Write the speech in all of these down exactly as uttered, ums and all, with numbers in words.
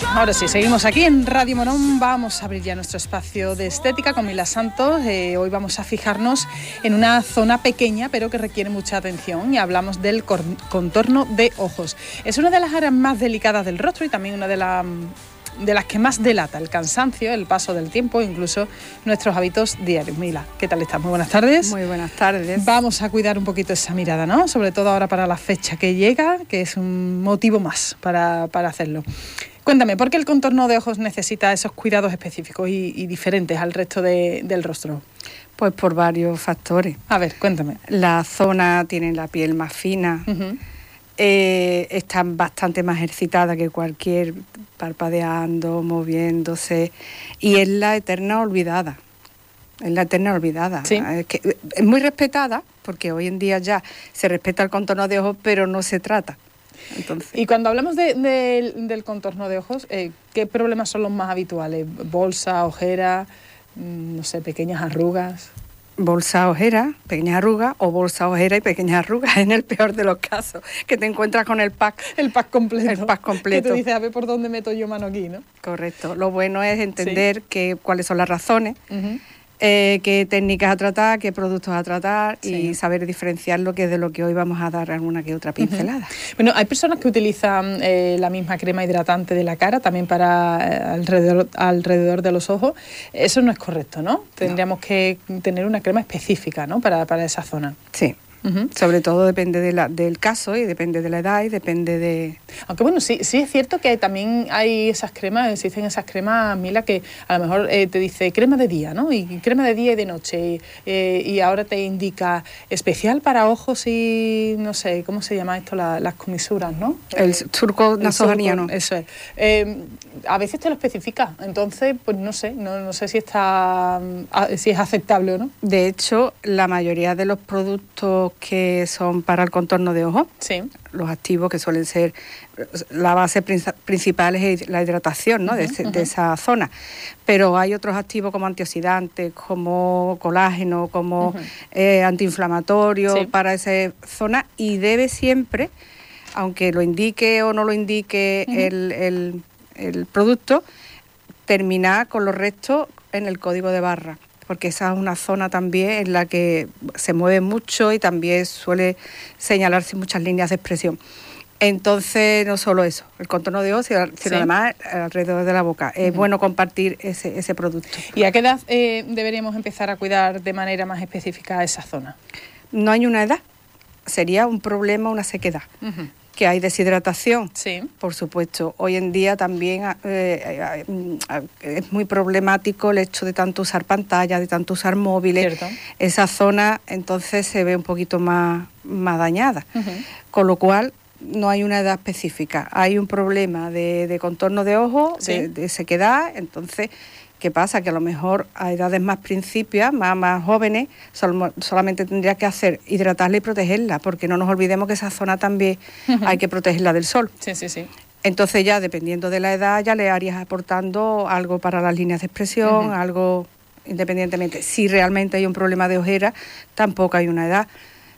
Ahora sí, seguimos aquí en Radio Morón. Vamos a abrir ya nuestro espacio de estética con Mila Santos. Eh, hoy vamos a fijarnos en una zona pequeña, pero que requiere mucha atención, y hablamos del contorno de ojos. Es una de las áreas más delicadas del rostro y también una de las... de las que más delata el cansancio, el paso del tiempo, incluso nuestros hábitos diarios. Mila, ¿qué tal estás? Muy buenas tardes. Muy buenas tardes. Vamos a cuidar un poquito esa mirada, ¿no? Sobre todo ahora para la fecha que llega, que es un motivo más para, para hacerlo. Cuéntame, ¿por qué el contorno de ojos necesita esos cuidados específicos y, y diferentes al resto de, del rostro? Pues por varios factores. A ver, cuéntame. La zona tiene la piel más fina, uh-huh. eh, está bastante más ejercitada que cualquier, parpadeando, moviéndose, y es la eterna olvidada. Es la eterna olvidada. ¿Sí? Es, que es muy respetada, porque hoy en día ya se respeta el contorno de ojos, pero no se trata. Entonces, y cuando hablamos de, de, del contorno de ojos, eh, ¿qué problemas son los más habituales? ¿Bolsa, ojera, no sé, pequeñas arrugas? Bolsa, ojera, pequeñas arrugas, o bolsa, ojera y pequeñas arrugas, en el peor de los casos, que te encuentras con el pack. El pack completo. El pack completo. Que te dice, a ver por dónde meto yo mano aquí, ¿no? Correcto. Lo bueno es entender sí. que, cuáles son las razones, uh-huh. eh, qué técnicas a tratar, qué productos a tratar, sí. y saber diferenciar lo que es de lo que hoy vamos a dar alguna que otra pincelada. Uh-huh. Bueno, hay personas que utilizan eh, la misma crema hidratante de la cara también para eh, alrededor, alrededor de los ojos. Eso no es correcto, ¿no? Tendríamos no. que tener una crema específica, ¿no? Para, para esa zona. Sí. Uh-huh. Sobre todo depende de la, del caso y depende de la edad y depende de... Aunque bueno, sí, sí es cierto que también hay esas cremas, existen esas cremas, Mila, que a lo mejor eh, te dice crema de día, ¿no? Y crema de día y de noche, eh, y ahora te indica especial para ojos y no sé, ¿cómo se llama esto? La, las comisuras, ¿no? El surco nasogeniano. Eso es. Eh, a veces te lo especifica, entonces, pues no sé, no, no sé si está, si es aceptable o no. De hecho, la mayoría de los productos que son para el contorno de ojos, sí. los activos que suelen ser la base principal es la hidratación, ¿no? Uh-huh, de, ese, uh-huh. de esa zona, pero hay otros activos como antioxidantes, como colágeno, como uh-huh. eh, antiinflamatorios sí. para esa zona, y debe siempre, aunque lo indique o no lo indique uh-huh. el, el, el producto, terminar con los restos en el código de barra, porque esa es una zona también en la que se mueve mucho y también suele señalarse muchas líneas de expresión. Entonces, no solo eso, el contorno de ojos, sino sí. además alrededor de la boca. Es uh-huh. bueno compartir ese, ese producto. ¿Y a qué edad eh, deberíamos empezar a cuidar de manera más específica esa zona? No hay una edad, sería un problema, una sequedad. Uh-huh. Que hay deshidratación, sí. por supuesto. Hoy en día también eh, es muy problemático el hecho de tanto usar pantalla, de tanto usar móviles. Cierto. Esa zona entonces se ve un poquito más, más dañada. Uh-huh. Con lo cual no hay una edad específica. Hay un problema de, de contorno de ojo, sí. de, de sequedad, entonces... ¿Qué pasa? Que a lo mejor a edades más principias, más, más jóvenes, sol, solamente tendría que hacer hidratarla y protegerla, porque no nos olvidemos que esa zona también uh-huh. hay que protegerla del sol. Sí, sí, sí. Entonces ya, dependiendo de la edad, ya le harías aportando algo para las líneas de expresión, uh-huh. algo independientemente. Si realmente hay un problema de ojera, tampoco hay una edad.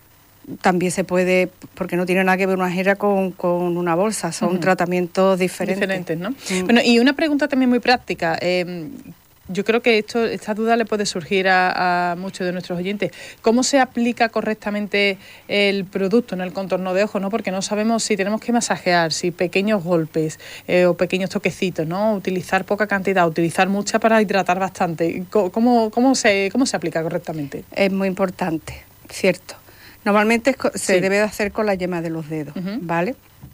También se puede, porque no tiene nada que ver una ojera con, con una bolsa, son uh-huh. tratamientos diferentes. Diferentes, ¿no? Mm. Bueno, y una pregunta también muy práctica. Eh, yo creo que esto, esta duda le puede surgir a, a muchos de nuestros oyentes. ¿Cómo se aplica correctamente el producto en el contorno de ojo, ¿no? Porque no sabemos si tenemos que masajear, si pequeños golpes eh, o pequeños toquecitos, ¿no? Utilizar poca cantidad, utilizar mucha para hidratar bastante. ¿Cómo, cómo, se, cómo se aplica correctamente? Es muy importante, cierto. Normalmente se sí. debe de hacer con la yema de los dedos, uh-huh. ¿vale?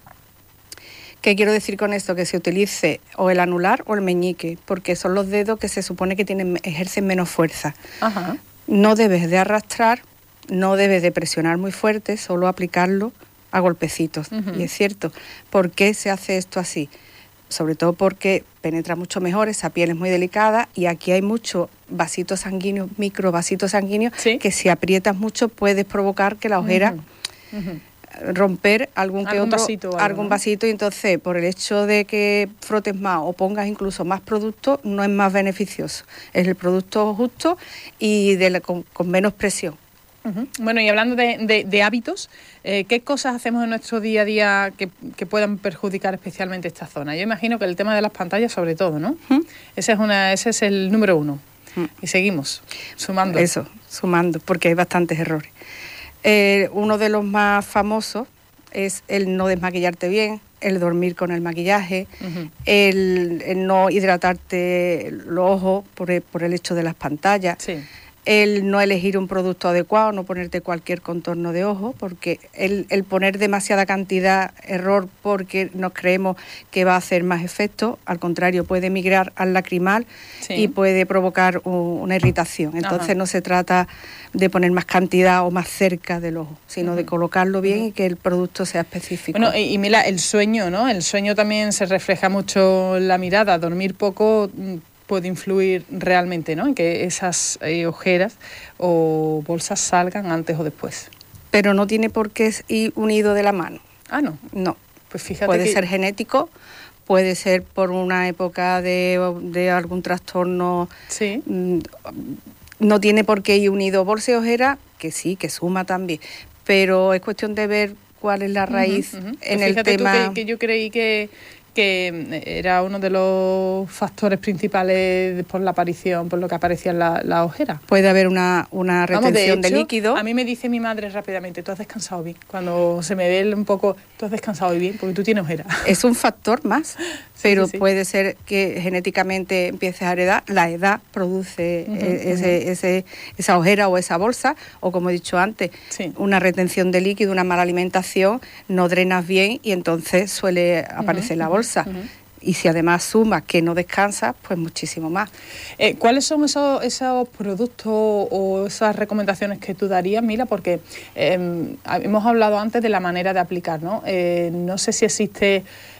¿Qué quiero decir con esto? Que se utilice o el anular o el meñique, porque son los dedos que se supone que tienen, ejercen menos fuerza. Uh-huh. No debes de arrastrar, no debes de presionar muy fuerte, solo aplicarlo a golpecitos. Uh-huh. Y es cierto. ¿Por qué se hace esto así? Sobre todo porque penetra mucho mejor, esa piel es muy delicada y aquí hay muchos vasitos sanguíneos, microvasitos sanguíneos, ¿sí? Que si aprietas mucho puedes provocar que la ojera uh-huh. Uh-huh. romper algún que ¿Algún otro vasito, algo, algún ¿no? vasito, y entonces por el hecho de que frotes más o pongas incluso más producto no es más beneficioso, es el producto justo y de la, con, con menos presión. Uh-huh. Bueno, y hablando de, de, de hábitos, eh, ¿qué cosas hacemos en nuestro día a día que, que puedan perjudicar especialmente esta zona? Yo imagino que el tema de las pantallas sobre todo, ¿no? Uh-huh. Ese es una, ese es el número uno. Uh-huh. Y seguimos sumando. Eso, sumando, porque hay bastantes errores. Eh, uno de los más famosos es el no desmaquillarte bien, el dormir con el maquillaje, uh-huh. el, el no hidratarte los ojos por el, por el hecho de las pantallas. Sí. El no elegir un producto adecuado, no ponerte cualquier contorno de ojo, porque el, el poner demasiada cantidad, error, porque nos creemos que va a hacer más efecto, al contrario, puede migrar al lacrimal, sí. y puede provocar un, una irritación. Entonces, ajá. no se trata de poner más cantidad o más cerca del ojo, sino uh-huh. de colocarlo bien uh-huh. y que el producto sea específico. Bueno, y, y mira, el sueño, ¿no? El sueño también se refleja mucho en la mirada. Dormir poco puede influir realmente, ¿no?, en que esas eh, ojeras o bolsas salgan antes o después. Pero no tiene por qué ir unido de la mano. Ah, ¿no? No. Pues fíjate puede que... ser genético, puede ser por una época de, de algún trastorno. Sí. No tiene por qué ir unido bolsa y ojera, que sí, que suma también. Pero es cuestión de ver cuál es la raíz uh-huh, uh-huh. en pues el tema... Fíjate tú que, que yo creí que... que era uno de los factores principales por la aparición, por lo que aparecían la, la ojera. Puede haber una, una retención Vamos, de, hecho, de líquido. A mí me dice mi madre rápidamente, tú has descansado bien. Cuando se me ve un poco, tú has descansado bien, porque tú tienes ojera. Es un factor más, pero sí, sí. puede ser que genéticamente empieces a heredar. La edad produce uh-huh, ese, uh-huh. ese, esa ojera o esa bolsa, o como he dicho antes, sí. una retención de líquido, una mala alimentación, no drenas bien y entonces suele aparecer uh-huh, la bolsa. Uh-huh. Y si además sumas que no descansas, pues muchísimo más. Eh, ¿Cuáles son esos, esos productos o esas recomendaciones que tú darías, Mila? Porque eh, hemos hablado antes de la manera de aplicar, ¿no? Eh, no sé si existe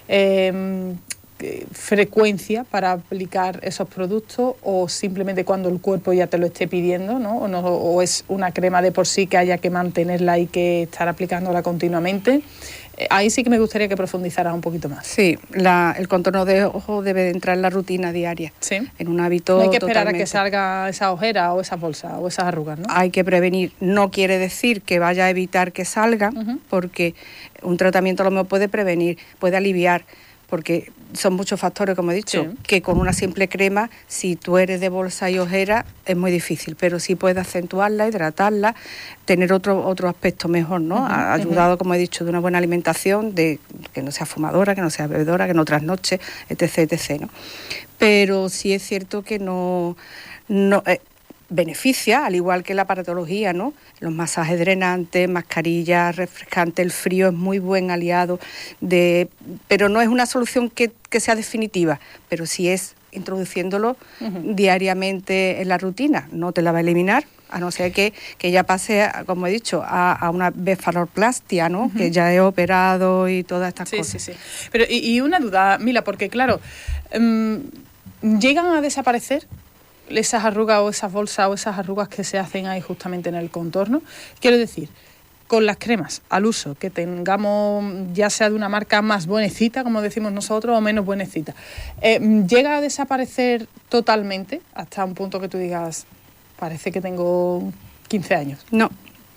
eh, frecuencia para aplicar esos productos o simplemente cuando el cuerpo ya te lo esté pidiendo, ¿no? O, no, o es una crema de por sí que haya que mantenerla y que estar aplicándola continuamente. Ahí sí que me gustaría que profundizaras un poquito más. Sí, la, el contorno de ojo debe de entrar en la rutina diaria. Sí. En un hábito. No hay que esperar totalmente. a que salga esa ojera o esas bolsas o esas arrugas, ¿no? Hay que prevenir. No quiere decir que vaya a evitar que salgan, uh-huh. porque un tratamiento lo mejor puede prevenir, puede aliviar, porque son muchos factores, como he dicho, sí. que con una simple crema, si tú eres de bolsa y ojera, es muy difícil, pero sí puedes acentuarla, hidratarla, tener otro otro aspecto mejor, ¿no? Uh-huh, ayudado, uh-huh. como he dicho, de una buena alimentación, de que no sea fumadora, que no sea bebedora, que no trasnoche, etc, etc, ¿no? Pero sí es cierto que no... no eh, beneficia, al igual que la aparatología, ¿no? Los masajes drenantes, mascarillas refrescantes, el frío es muy buen aliado, de, pero no es una solución que, que sea definitiva, pero sí es introduciéndolo uh-huh. diariamente en la rutina, no te la va a eliminar, a no ser que, que ya pase, como he dicho, a, a una blefaroplastia, ¿no? Uh-huh. Que ya he operado y todas estas sí, cosas. Sí, sí. Pero y, y una duda, Mila, porque claro, um, ¿llegan a desaparecer esas arrugas o esas bolsas o esas arrugas que se hacen ahí justamente en el contorno? Quiero decir, con las cremas al uso, que tengamos ya sea de una marca más buenecita, como decimos nosotros, o menos buenecita, eh, ¿llega a desaparecer totalmente hasta un punto que tú digas, parece que tengo quince años? No.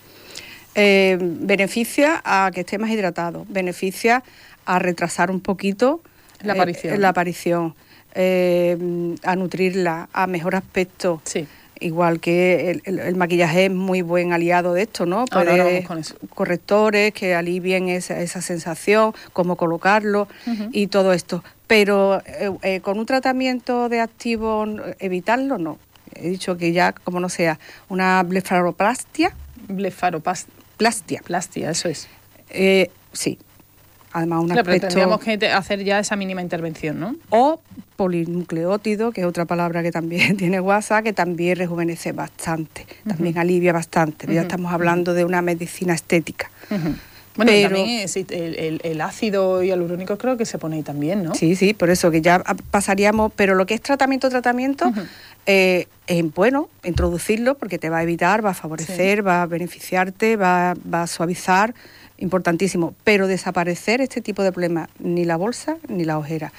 Eh, beneficia a que esté más hidratado, beneficia a retrasar un poquito la aparición. Eh, la aparición. Eh, a nutrirla, a mejor aspecto. Sí. Igual que el, el, el maquillaje es muy buen aliado de esto, ¿no? Puede, ahora vamos con eso. Correctores que alivien esa, esa sensación, cómo colocarlo uh-huh. y todo esto. Pero eh, eh, con un tratamiento de activo, evitarlo, no. He dicho que ya, como no sea, una blefaroplastia. Blefaroplastia. Plastia. Plastia, eso es. Eh, sí. Además, un claro, aspecto... pero tendríamos que hacer ya esa mínima intervención, ¿no? O polinucleótido, que es otra palabra que también tiene WhatsApp, que también rejuvenece bastante, también uh-huh. alivia bastante. Uh-huh. Ya estamos hablando uh-huh. de una medicina estética. Uh-huh. Bueno, pero, y también es, el, el, el ácido hialurónico creo que se pone ahí también, ¿no? Sí, sí, por eso que ya pasaríamos, pero lo que es tratamiento, tratamiento, uh-huh. eh, es bueno introducirlo porque te va a evitar, va a favorecer, sí. va a beneficiarte, va, va a suavizar, importantísimo, pero desaparecer este tipo de problemas, ni la bolsa ni la ojera,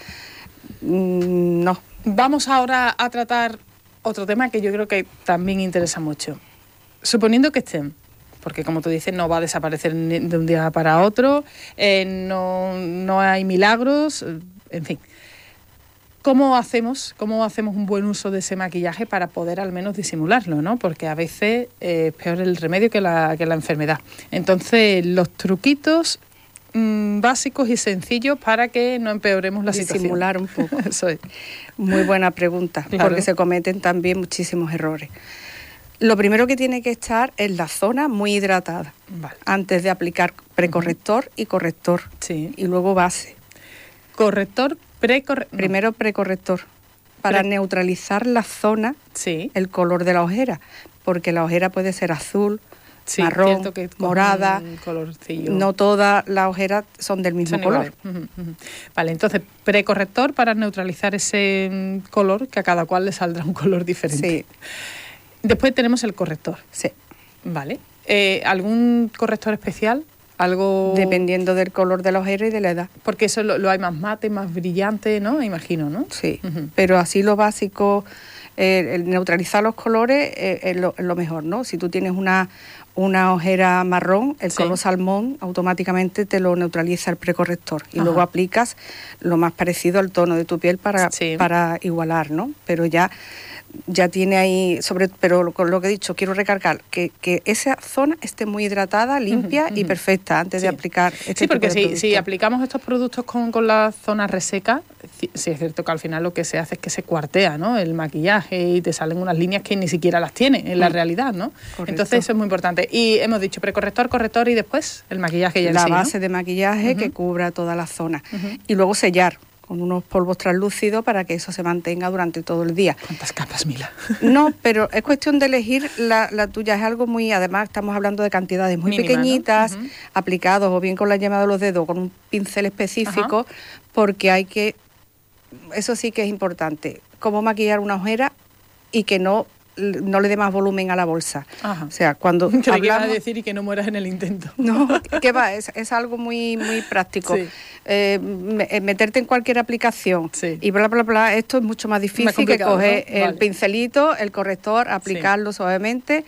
mm, no. Vamos ahora a tratar otro tema que yo creo que también interesa mucho. Suponiendo que estén porque como tú dices, no va a desaparecer de un día para otro, eh, no, no hay milagros, en fin. ¿Cómo hacemos, ¿Cómo hacemos un buen uso de ese maquillaje para poder al menos disimularlo, ¿no? Porque a veces eh, es peor el remedio que la, que la enfermedad. Entonces, los truquitos mmm, básicos y sencillos para que no empeoremos la situación. Disimular un poco. Eso es. Muy buena pregunta, claro. Porque se cometen también muchísimos errores. Lo primero que tiene que estar es la zona muy hidratada, vale. Antes de aplicar precorrector uh-huh. y corrector, sí. Y luego base. Corrector, precorrector. Primero precorrector, para Pre- neutralizar la zona, sí. El color de la ojera, porque la ojera puede ser azul, sí, marrón, que morada, no todas las ojeras son del mismo son color. Uh-huh, uh-huh. Vale, entonces precorrector para neutralizar ese color, que a cada cual le saldrá un color diferente. Sí. Después tenemos el corrector. Sí. Vale. Eh, ¿Algún corrector especial? Algo... Dependiendo del color de la ojera y de la edad. Porque eso lo, lo hay más mate, más brillante, ¿no? Imagino, ¿no? Sí, uh-huh. Pero así lo básico, eh, el neutralizar los colores eh, es, lo, es lo mejor, ¿no? Si tú tienes una, una ojera marrón, el sí. color salmón automáticamente te lo neutraliza el precorrector. Y Ajá. luego aplicas lo más parecido al tono de tu piel para, sí. para igualar, ¿no? Pero ya... ya tiene ahí, sobre pero con lo que he dicho, quiero recargar que, que esa zona esté muy hidratada, limpia uh-huh, uh-huh. y perfecta antes sí. de aplicar este Sí, porque tipo de si, si aplicamos estos productos con, con la zona reseca, sí es cierto que al final lo que se hace es que se cuartea, ¿no? El maquillaje y te salen unas líneas que ni siquiera las tiene en la uh-huh. realidad, ¿no? Correcto. Entonces eso es muy importante. Y hemos dicho precorrector, corrector y después el maquillaje ya La en sí, base ¿no? de maquillaje uh-huh. que cubra toda la zona. Uh-huh. Y luego sellar con unos polvos translúcidos para que eso se mantenga durante todo el día. ¿Cuántas capas, Mila? No, pero es cuestión de elegir la, la tuya. Es algo muy, además estamos hablando de cantidades muy Mínima, pequeñitas, ¿no? uh-huh. aplicados o bien con la yema de los dedos, con un pincel específico, uh-huh. porque hay que, eso sí que es importante, cómo maquillar una ojera y que no no le dé más volumen a la bolsa. Ajá. O sea, cuando Creo hablamos... que iba a decir y que no mueras en el intento. No, que va, es, es algo muy muy práctico. Sí. Eh, meterte en cualquier aplicación sí. y bla, bla, bla, esto es mucho más difícil que coger ¿no? el vale. pincelito, el corrector, aplicarlo sí. suavemente.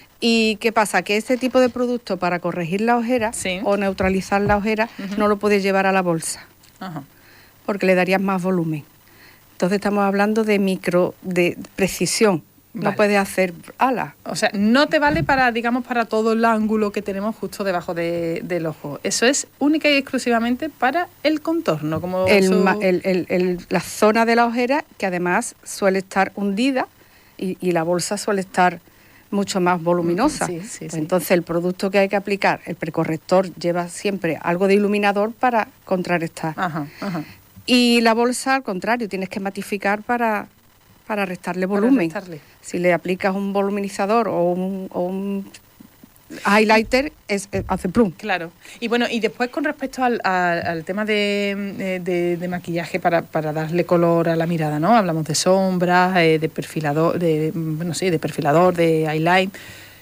¿Y qué pasa? Que este tipo de producto para corregir la ojera sí. o neutralizar la ojera uh-huh. no lo puedes llevar a la bolsa. Ajá. Porque le darías más volumen. Entonces estamos hablando de micro, de precisión. No vale. puedes hacer alas. O sea, no te vale para, digamos, para todo el ángulo que tenemos justo debajo de, del ojo. Eso es única y exclusivamente para el contorno. Como el, su... el, el, el, la zona de la ojera, que además suele estar hundida y, y la bolsa suele estar mucho más voluminosa. Sí, sí, pues sí. Entonces el producto que hay que aplicar, el precorrector, lleva siempre algo de iluminador para contrarrestar. Ajá, ajá. Y la bolsa, al contrario, tienes que matificar para... para restarle volumen. Para restarle. Si le aplicas un voluminizador o un, o un highlighter, es, es, hace plum. Claro. Y bueno, y después con respecto al, al, al tema de, de, de maquillaje para, para darle color a la mirada, ¿no? Hablamos de sombras, eh, de perfilador, de, bueno, sí, de perfilador, de highlight.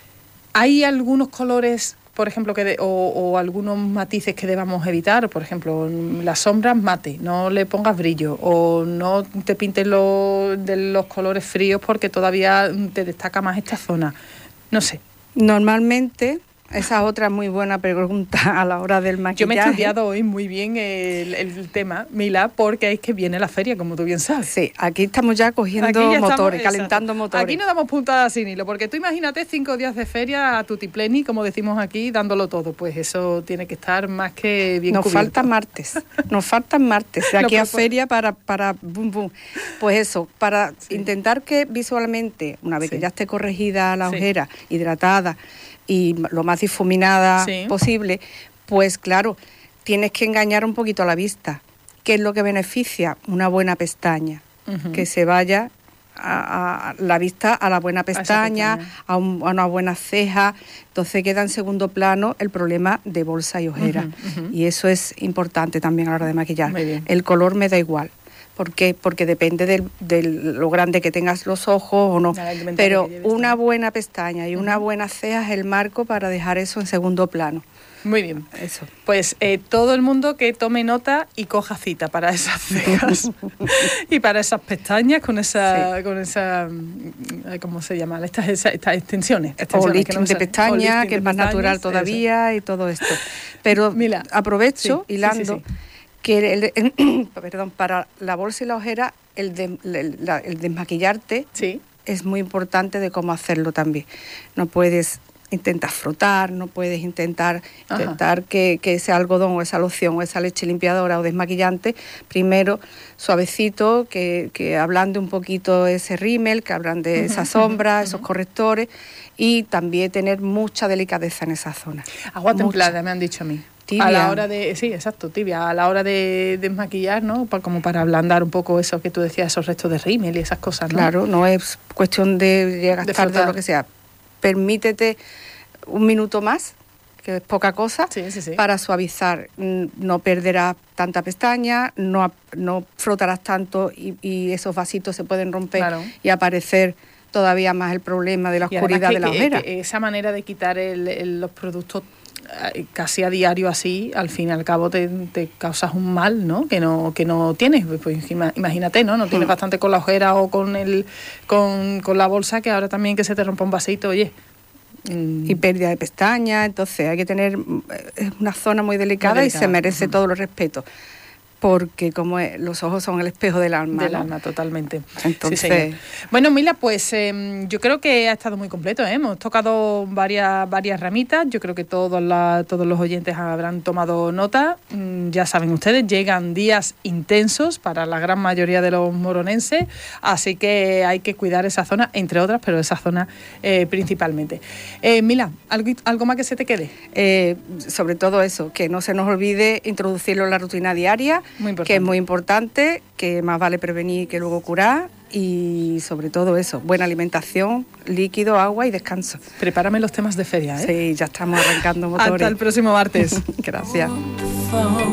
¿Hay algunos colores, por ejemplo, que de, o, o algunos matices que debamos evitar? Por ejemplo, las sombras mate, no le pongas brillo, o no te pintes lo, de los colores fríos porque todavía te destaca más esta zona. No sé. Normalmente, esa es otra muy buena pregunta a la hora del maquillaje. Yo me he estudiado hoy muy bien el, el tema, Mila, porque es que viene la feria, como tú bien sabes. Sí, aquí estamos ya cogiendo ya motores, estamos, calentando motores. Aquí no damos puntadas sin hilo, porque tú imagínate cinco días de feria a tutipleni, como decimos aquí, dándolo todo. Pues eso tiene que estar más que bien Nos cubierto. faltan martes, nos faltan martes de aquí a feria para, para boom, boom. Pues eso, para sí. intentar que visualmente, una vez sí. que ya esté corregida la ojera, sí. hidratada, y lo más difuminada sí. posible, pues claro, tienes que engañar un poquito a la vista. ¿Qué es lo que beneficia? Una buena pestaña, uh-huh. que se vaya a, a la vista a la buena pestaña, a, pestaña. a, un, a una buena ceja. Entonces queda en segundo plano el problema de bolsa y ojera. Uh-huh, uh-huh. Y eso es importante también a la hora de maquillar. El color me da igual. ¿Por qué? Porque depende de lo grande que tengas los ojos o no. Pero una buena pestaña y una buena ceja es el marco para dejar eso en segundo plano. Muy bien. Eso. Pues eh, todo el mundo que tome nota y coja cita para esas cejas y para esas pestañas con esa, sí. con esa, ¿cómo se llama? Estas, estas, estas extensiones. extensiones o lifting no de pestañas, que es más natural todavía, eso. Y todo esto. Pero Mira, aprovecho, sí, hilando, sí, sí, sí. que el, el, perdón, para la bolsa y la ojera, el, de, el, la, el desmaquillarte sí. es muy importante de cómo hacerlo también. No puedes intentar frotar, no puedes intentar, intentar que, que ese algodón o esa loción o esa leche limpiadora o desmaquillante, primero suavecito, que, que ablande un poquito ese rímel, que ablande uh-huh, esa sombra, uh-huh. esos correctores, y también tener mucha delicadeza en esa zona. Agua templada, mucha. Me han dicho a mí. Tibia. A la hora de, sí, exacto, tibia, a la hora de desmaquillar, ¿no? Pa, como para ablandar un poco eso que tú decías, esos restos de rímel y esas cosas, ¿no? Claro, no es cuestión de llegar de tarde o lo que sea. Permítete un minuto más, que es poca cosa, sí, sí, sí. para suavizar. No perderás tanta pestaña, no, no frotarás tanto y, y esos vasitos se pueden romper claro. y aparecer todavía más el problema de la oscuridad que, de la ojera. Que esa manera de quitar el, el, los productos casi a diario así, al fin y al cabo te, te causas un mal, ¿no? Que no que no tienes, pues imagínate, ¿no? No tienes mm. bastante con la ojera o con el con, con la bolsa, que ahora también que se te rompa un vasito, oye. Mm. Y pérdida de pestañas, entonces hay que tener es una zona muy delicada, muy delicada. Y se merece uh-huh. todo el respeto. Porque como es, los ojos son el espejo del alma. Del ¿no? alma, totalmente. Entonces, sí, bueno, Mila, pues eh, yo creo que ha estado muy completo, ¿eh? Hemos tocado varias varias ramitas. Yo creo que todos, la, todos los oyentes habrán tomado nota. Mm, ya saben ustedes, llegan días intensos para la gran mayoría de los moronenses, así que hay que cuidar esa zona, entre otras, pero esa zona eh, principalmente. Eh, Mila, ¿algo, ¿algo más que se te quede? Eh, sobre todo eso, que no se nos olvide introducirlo en la rutina diaria, que es muy importante, que más vale prevenir que luego curar, y sobre todo eso, buena alimentación, líquido, agua y descanso. Prepárame los temas de feria, ¿eh? Sí, ya estamos arrancando motores. Hasta el próximo martes. Gracias.